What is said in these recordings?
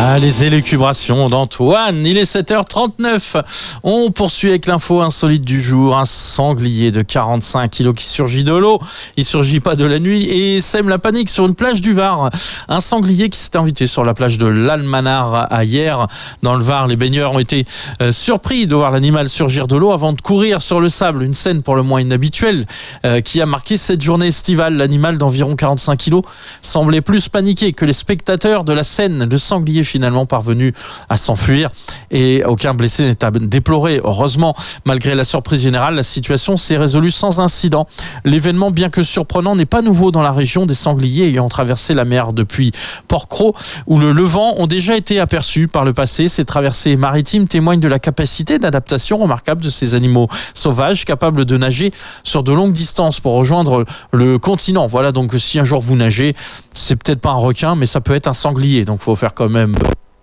Ah, les élucubrations d'Antoine, il est 7h39. On poursuit avec l'info insolite du jour. Un sanglier de 45 kilos qui surgit de l'eau. Il surgit pas de la nuit et sème la panique sur une plage du Var. Un sanglier qui s'est invité sur la plage de l'Almanar à hier. Dans le Var, les baigneurs ont été surpris de voir l'animal surgir de l'eau avant de courir sur le sable. Une scène pour le moins inhabituelle qui a marqué cette journée estivale. L'animal d'environ 45 kilos semblait plus paniqué que les spectateurs de la scène. Le sanglier finalement parvenu à s'enfuir et aucun blessé n'est à déplorer. Heureusement, malgré la surprise générale, la situation s'est résolue sans incident. L'événement, bien que surprenant, n'est pas nouveau dans la région. Des sangliers ayant traversé la mer depuis Port-Cros ou le Levant ont déjà été aperçus par le passé. Ces traversées maritimes témoignent de la capacité d'adaptation remarquable de ces animaux sauvages capables de nager sur de longues distances pour rejoindre le continent. Voilà, donc si un jour vous nagez, c'est peut-être pas un requin, mais ça peut être un sanglier. Donc faut faire quand même...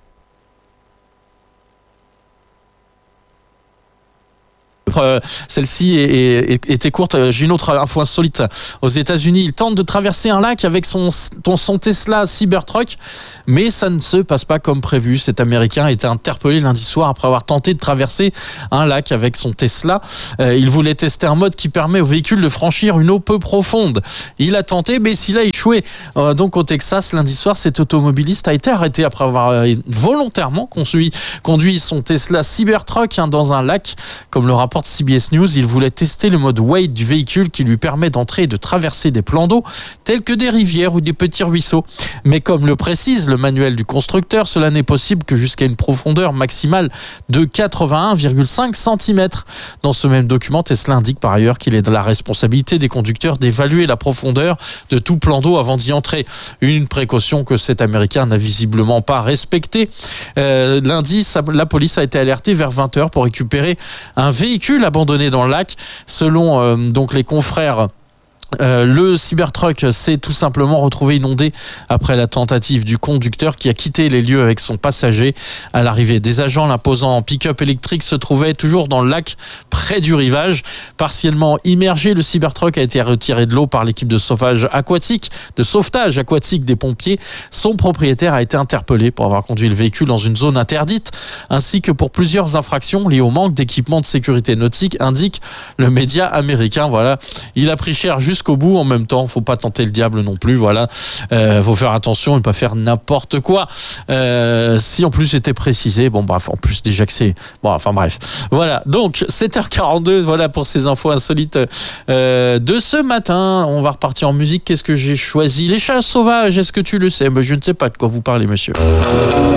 Celle-ci était courte. J'ai une autre info insolite. Aux États-Unis, il tente de traverser un lac avec son Tesla Cybertruck, mais ça ne se passe pas comme prévu. Cet Américain a été interpellé lundi soir après avoir tenté de traverser un lac avec son Tesla. Il voulait tester un mode qui permet au véhicule de franchir une eau peu profonde. Il a tenté, mais s'il a échoué. Donc au Texas, lundi soir, cet automobiliste a été arrêté après avoir volontairement conduit son Tesla Cybertruck dans un lac, comme le rapporte CBS News. Il voulait tester le mode wade du véhicule qui lui permet d'entrer et de traverser des plans d'eau tels que des rivières ou des petits ruisseaux. Mais comme le précise le manuel du constructeur, cela n'est possible que jusqu'à une profondeur maximale de 81,5 cm. Dans ce même document, Tesla indique par ailleurs qu'il est de la responsabilité des conducteurs d'évaluer la profondeur de tout plan d'eau avant d'y entrer. Une précaution que cet Américain n'a visiblement pas respectée. Lundi, la police a été alertée vers 20h pour récupérer un véhicule abandonné dans le lac. Selon donc les confrères, le Cybertruck s'est tout simplement retrouvé inondé après la tentative du conducteur qui a quitté les lieux avec son passager. À l'arrivée des agents, l'imposant pick-up électrique se trouvait toujours dans le lac près du rivage. Partiellement immergé, le Cybertruck a été retiré de l'eau par l'équipe de sauvetage aquatique des pompiers. Son propriétaire a été interpellé pour avoir conduit le véhicule dans une zone interdite, ainsi que pour plusieurs infractions liées au manque d'équipement de sécurité nautique, indique le média américain. Voilà, il a pris cher jusqu'au bout. En même temps, faut pas tenter le diable non plus. Voilà, faut faire attention et pas faire n'importe quoi. Si en plus c'était précisé, bon bref, en plus déjà que c'est bon, enfin bref. Voilà, donc 7h42, voilà pour ces infos insolites de ce matin. On va repartir en musique. Qu'est-ce que j'ai choisi? Les chats sauvages, est-ce que tu le sais? Je ne sais pas de quoi vous parlez, monsieur.